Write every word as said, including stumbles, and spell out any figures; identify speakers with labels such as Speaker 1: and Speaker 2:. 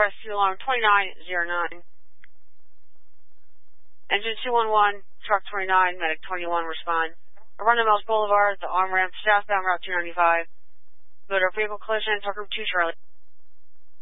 Speaker 1: rescue alarm twenty-nine oh nine. Engine two one one, truck twenty-nine, medic twenty-one, respond. Arundel Mills Boulevard, the arm ramp, southbound Route two ninety-five. Motor vehicle collision, truck group two Charlie.